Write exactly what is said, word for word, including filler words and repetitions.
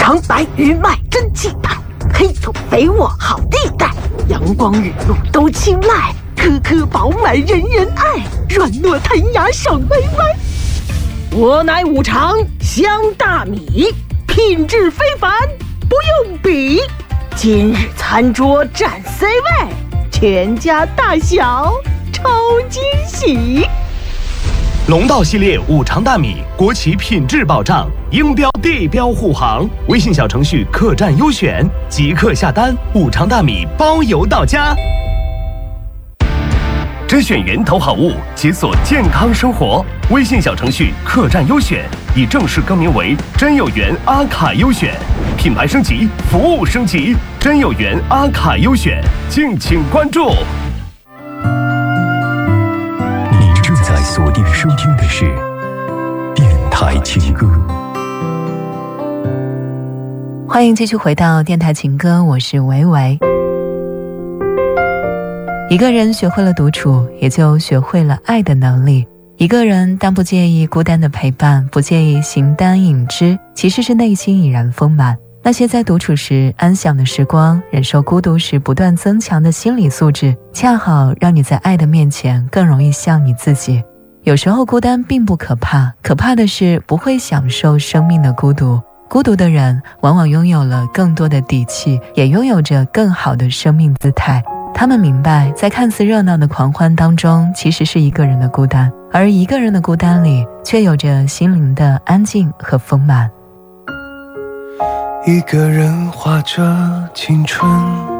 长白日迈真气派，黑土肥沃好地带，阳光雨露都青睐，颗颗饱满人人爱，软糯弹牙爽歪歪。我乃五常香大米，品质非凡，不用比。今日餐桌占 C 位，全家大小超惊喜。 龙道系列五常大米，国企品质保障，应标地标护航。微信小程序客栈优选，即刻下单，五常大米包邮到家。甄选源头好物，解锁健康生活。微信小程序客栈优选已正式更名为真有缘阿卡优选，品牌升级，服务升级，真有缘阿卡优选，敬请关注。 你正在锁定收听的是电台情歌。 欢迎继续回到电台情歌，我是维维。一个人学会了独处，也就学会了爱的能力。一个人当不介意孤单的陪伴，不介意形单影只，其实是内心已然丰满。那些在独处时安详的时光，忍受孤独时不断增强的心理素质，恰好让你在爱的面前更容易像你自己。有时候孤单并不可怕，可怕的是不会享受生命的孤独。孤独的人往往拥有了更多的底气，也拥有着更好的生命姿态。他们明白，在看似热闹的狂欢当中，其实是一个人的孤单，而一个人的孤单里，却有着心灵的安静和丰满。 一个人画着青春，